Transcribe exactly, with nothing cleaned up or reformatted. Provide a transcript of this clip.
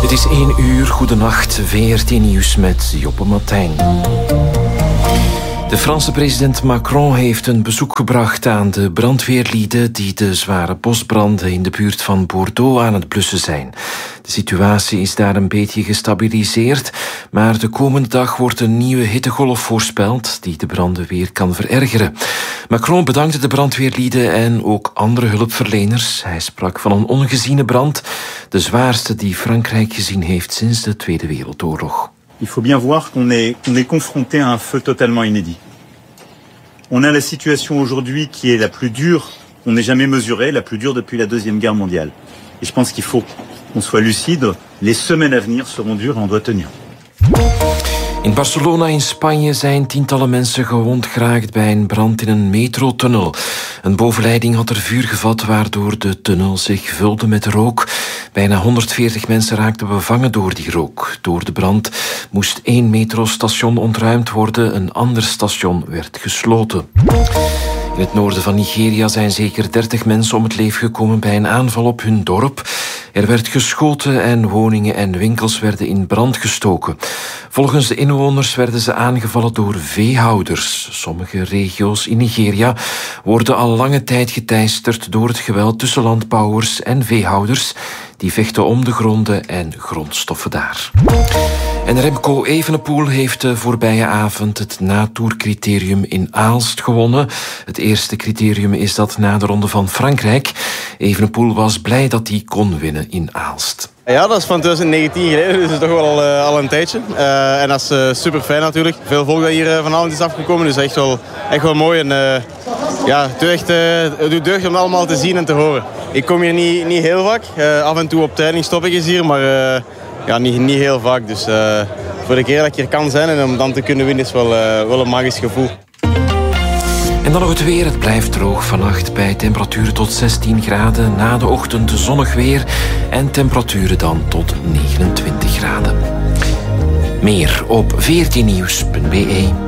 Het is één uur, goedenacht, V R T Nieuws met Joppe Martijn. De Franse president Macron heeft een bezoek gebracht aan de brandweerlieden die de zware bosbranden in de buurt van Bordeaux aan het blussen zijn. De situatie is daar een beetje gestabiliseerd, maar de komende dag wordt een nieuwe hittegolf voorspeld die de branden weer kan verergeren. Macron bedankte de brandweerlieden en ook andere hulpverleners. Hij sprak van een ongeziene brand, de zwaarste die Frankrijk gezien heeft sinds de Tweede Wereldoorlog. Il faut bien voir qu'on est, qu'on est confronté à un feu totalement inédit. On a la situation aujourd'hui qui est la plus dure, on n'est jamais mesuré, la plus dure depuis la Deuxième Guerre mondiale. Et je pense qu'il faut qu'on soit lucide, les semaines à venir seront dures et on doit tenir. In Barcelona in Spanje zijn tientallen mensen gewond geraakt bij een brand in een metrotunnel. Een bovenleiding had er vuur gevat, waardoor de tunnel zich vulde met rook. Bijna honderdveertig mensen raakten bevangen door die rook. Door de brand moest één metrostation ontruimd worden, een ander station werd gesloten. In het noorden van Nigeria zijn zeker dertig mensen om het leven gekomen bij een aanval op hun dorp. Er werd geschoten en woningen en winkels werden in brand gestoken. Volgens de inwoners werden ze aangevallen door veehouders. Sommige regio's in Nigeria worden al lange tijd geteisterd door het geweld tussen landbouwers en veehouders. Die vechten om de gronden en grondstoffen daar. En Remco Evenepoel heeft de voorbije avond het natoercriterium in Aalst gewonnen. Het eerste criterium is dat na de ronde van Frankrijk. Evenepoel was blij dat hij kon winnen in Aalst. Ja, dat is van twintig negentien geleden, dus dat is toch wel uh, al een tijdje. Uh, en dat is uh, super fijn natuurlijk. Veel volk dat hier uh, vanavond is afgekomen, dus echt wel, echt wel mooi. En, uh, ja, het, echt, uh, het doet deugd om het allemaal te zien en te horen. Ik kom hier niet, niet heel vaak. Uh, af en toe op training stop ik eens hier, maar uh, ja, niet, niet heel vaak. Dus uh, voor de keer dat ik hier kan zijn en om dan te kunnen winnen is wel, uh, wel een magisch gevoel. En dan nog het weer. Het blijft droog vannacht bij temperaturen tot zestien graden. Na de ochtend zonnig weer en temperaturen dan tot negenentwintig graden. Meer op v r t nieuws punt b e.